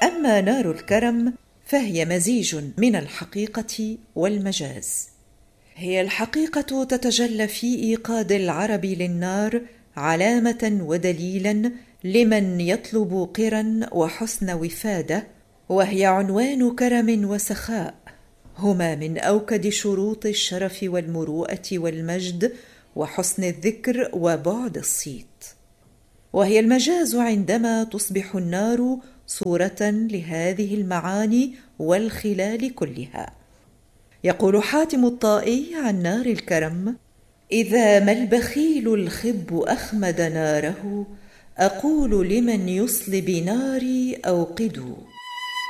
أما نار الكرم فهي مزيج من الحقيقة والمجاز. هي الحقيقة تتجلى في إيقاد العرب للنار علامة ودليلا لمن يطلب قرا وحسن وفادة، وهي عنوان كرم وسخاء، هما من أوكد شروط الشرف والمروءة والمجد وحسن الذكر وبعد الصيت. وهي المجاز عندما تصبح النار صورة لهذه المعاني والخلال كلها. يقول حاتم الطائي عن نار الكرم: إذا ما البخيل الخب أخمد ناره، أقول لمن يصلي بناري أوقدوا.